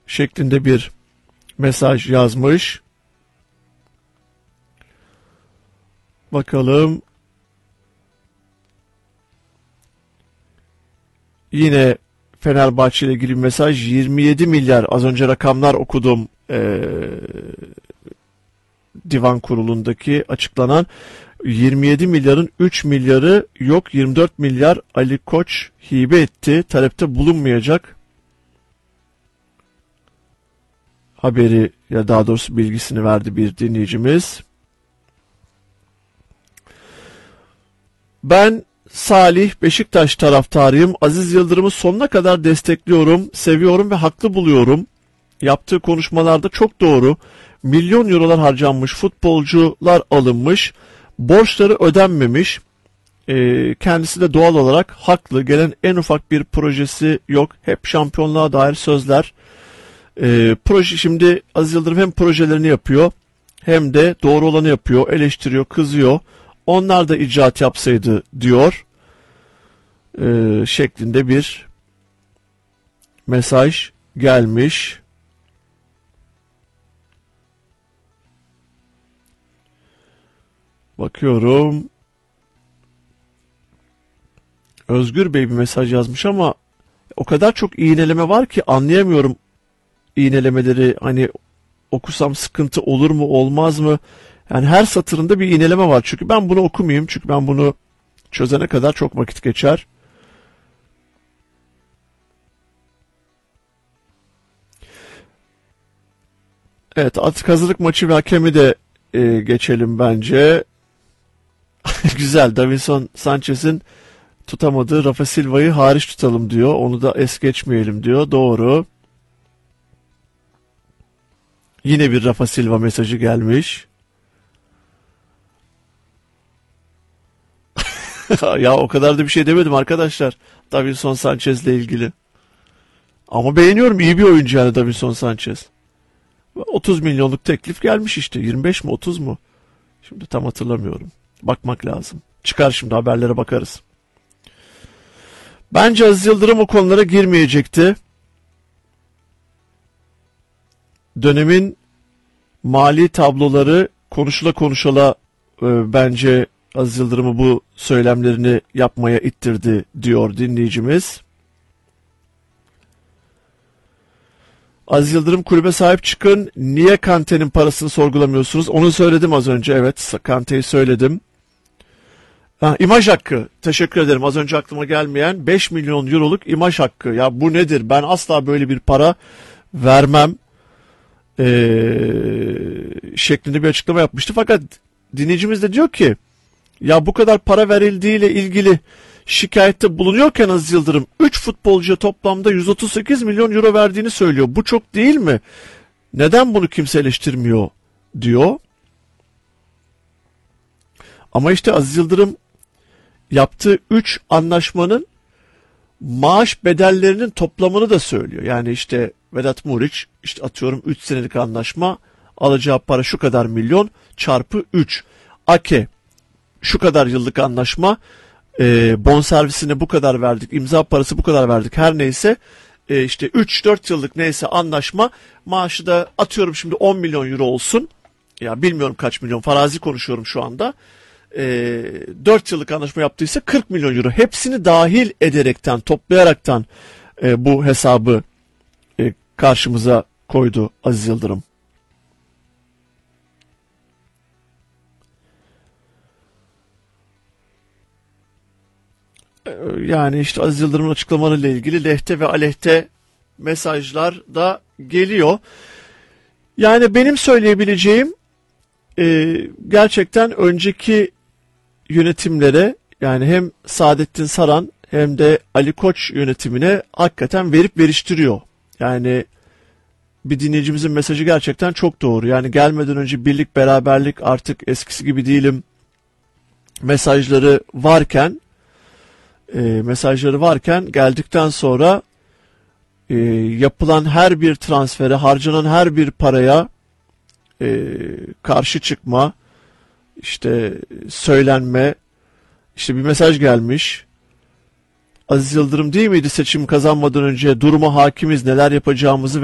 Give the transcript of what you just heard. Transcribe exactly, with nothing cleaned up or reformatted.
şeklinde bir mesaj yazmış. Bakalım. Yine Fenerbahçe ile ilgili bir mesaj. yirmi yedi milyar, az önce rakamlar okudum ee, divan kurulundaki açıklanan. yirmi yedi milyarın üç milyarı yok, yirmi dört milyar Ali Koç hibe etti. Talepte bulunmayacak. Haberi, ya daha doğrusu bilgisini verdi bir dinleyicimiz. Ben Salih, Beşiktaş taraftarıyım. Aziz Yıldırım'ı sonuna kadar destekliyorum, seviyorum ve haklı buluyorum. Yaptığı konuşmalarda çok doğru. Milyon eurolar harcanmış, futbolcular alınmış, borçları ödenmemiş. Ee, kendisi de doğal olarak haklı. Gelen en ufak bir projesi yok. Hep şampiyonluğa dair sözler. Ee, proje şimdi Aziz Yıldırım hem projelerini yapıyor hem de doğru olanı yapıyor, eleştiriyor, kızıyor. Onlar da icraat yapsaydı diyor ee, şeklinde bir mesaj gelmiş. Bakıyorum. Özgür Bey bir mesaj yazmış ama o kadar çok iğneleme var ki anlayamıyorum iğnelemeleri. Hani okusam sıkıntı olur mu olmaz mı? Yani her satırında bir iğneleme var. Çünkü ben bunu okumayayım. Çünkü ben bunu çözene kadar çok vakit geçer. Evet, artık hazırlık maçı ve hakemi de e, geçelim bence. Güzel. Davinson Sanchez'in tutamadığı Rafa Silva'yı hariç tutalım diyor. Onu da es geçmeyelim diyor. Doğru. Yine bir Rafa Silva mesajı gelmiş. Ya o kadar da bir şey demedim arkadaşlar Davinson Sanchez'le ilgili. Ama beğeniyorum, iyi bir oyuncu yani Davinson Sanchez. otuz milyonluk teklif gelmiş işte. yirmi beş mi otuz mu? Şimdi tam hatırlamıyorum. Bakmak lazım. Çıkar şimdi, haberlere bakarız. Bence Aziz Yıldırım o konulara girmeyecekti. Dönemin mali tabloları konuşula konuşula e, bence Aziz Yıldırım'ı bu söylemlerini yapmaya ittirdi diyor dinleyicimiz. Aziz Yıldırım, kulübe sahip çıkın. Niye Kante'nin parasını sorgulamıyorsunuz? Onu söyledim az önce. Evet, Kante'yi söyledim. Ha, imaj hakkı. Teşekkür ederim. Az önce aklıma gelmeyen beş milyon euroluk imaj hakkı. Ya bu nedir? Ben asla böyle bir para vermem. Ee, şeklinde bir açıklama yapmıştı. Fakat dinleyicimiz de diyor ki ya bu kadar para verildiğiyle ilgili şikayette bulunuyorken Aziz Yıldırım üç futbolcuya toplamda yüz otuz sekiz milyon euro verdiğini söylüyor. Bu çok değil mi? Neden bunu kimse eleştirmiyor diyor. Ama işte Aziz Yıldırım yaptığı üç anlaşmanın maaş bedellerinin toplamını da söylüyor. Yani işte Vedat Muriç, işte atıyorum üç senelik anlaşma, alacağı para şu kadar milyon çarpı üç. Ake şu kadar yıllık anlaşma, e, bonservisine bu kadar verdik, imza parası bu kadar verdik, her neyse e, işte üç dört yıllık neyse anlaşma, maaşı da atıyorum şimdi on milyon euro olsun. Ya bilmiyorum kaç milyon, farazi konuşuyorum şu anda. E, dört yıllık anlaşma yaptıysa kırk milyon euro. Hepsini dahil ederekten, toplayaraktan e, bu hesabı e, karşımıza koydu Aziz Yıldırım. Yani işte Aziz Yıldırım'ın açıklamalarıyla ilgili lehte ve aleyhte mesajlar da geliyor. Yani benim söyleyebileceğim e, gerçekten önceki yönetimlere, yani hem Saadettin Saran hem de Ali Koç yönetimine hakikaten verip veriştiriyor. Yani bir dinleyicimizin mesajı gerçekten çok doğru. Yani gelmeden önce birlik beraberlik, artık eskisi gibi değilim mesajları varken e, mesajları varken geldikten sonra e, yapılan her bir transfere, harcanan her bir paraya e, karşı çıkma, işte söylenme, işte bir mesaj gelmiş. Aziz Yıldırım değil miydi seçim kazanmadan önce duruma hakimiz, neler yapacağımızı